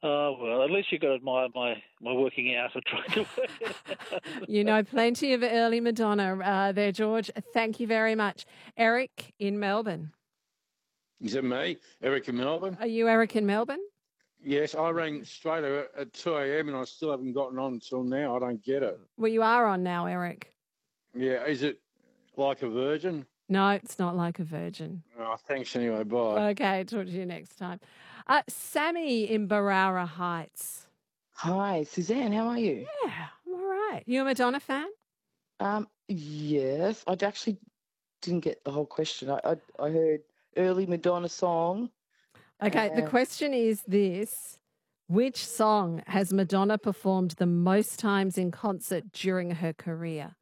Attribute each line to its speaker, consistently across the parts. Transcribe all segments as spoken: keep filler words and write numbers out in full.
Speaker 1: Oh, well, at least you got to admire my, my working out of trying to work it out.
Speaker 2: You know plenty of early Madonna uh, there, George. Thank you very much. Eric in Melbourne.
Speaker 3: Is it me, Eric in Melbourne?
Speaker 2: Are you Eric in Melbourne?
Speaker 3: Yes, I rang straight at at two a.m. and I still haven't gotten on until now. I don't get it.
Speaker 2: Well, you are on now, Eric.
Speaker 3: Yeah, is it like a virgin?
Speaker 2: No, it's not like a virgin.
Speaker 3: Oh, thanks anyway. Bye.
Speaker 2: Okay, talk to you next time. Uh, Sammy in Barara Heights.
Speaker 4: Hi, Suzanne. How are you?
Speaker 2: Yeah, I'm all right. You a Madonna fan?
Speaker 4: Um, yes. I actually didn't get the whole question. I I, I heard early Madonna song.
Speaker 2: Okay, the
Speaker 4: Uh,
Speaker 2: question is this. Which song has Madonna performed the most times in concert during her career?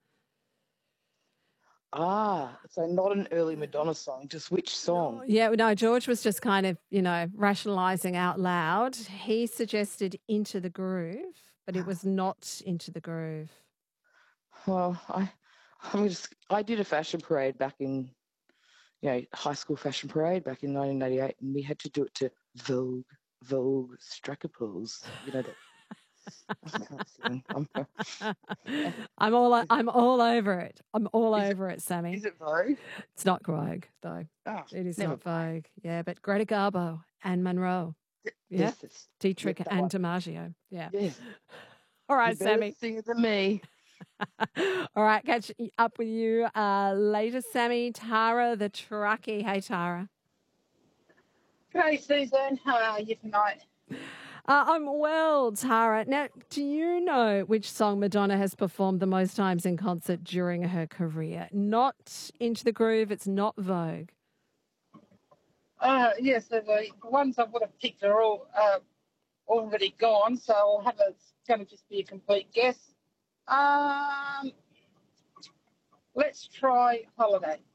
Speaker 4: Ah, so not an early Madonna song. Just which song?
Speaker 2: Yeah, no, George was just kind of, you know, rationalising out loud. He suggested Into the Groove, but it was not Into the Groove.
Speaker 4: Well, I I'm just I did a fashion parade back in you know high school fashion parade back in nineteen eighty-eight, and we had to do it to Vogue Vogue Strackerpools. You know that. I can't sing. I'm,
Speaker 2: I'm all I'm all over it. I'm all
Speaker 4: Is it-
Speaker 2: over it, Sammy.
Speaker 4: is it Vogue?
Speaker 2: It's not Vogue, though.
Speaker 4: Oh,
Speaker 2: It is
Speaker 4: never
Speaker 2: not Vogue. Yeah, but Greta Garbo and Monroe. Yeah.
Speaker 4: Yes, it's,
Speaker 2: Dietrich
Speaker 4: that
Speaker 2: and
Speaker 4: one.
Speaker 2: DiMaggio. Yeah.
Speaker 4: Yes.
Speaker 2: All right,
Speaker 4: You better
Speaker 2: Sammy.
Speaker 4: sing it than me.
Speaker 2: All right, catch up with you uh, later, Sammy. Tara, the truckie. Hey, Tara.
Speaker 5: Hey, Susan. How are you tonight?
Speaker 2: Uh, I'm well, Tara. Now, do you know which song Madonna has performed the most times in concert during her career? Not Into the Groove. It's not Vogue.
Speaker 5: Uh, yes, so the ones I would have picked are all uh, already gone, so I'll have a, it's going to just be a complete guess. Um, let's try Holiday.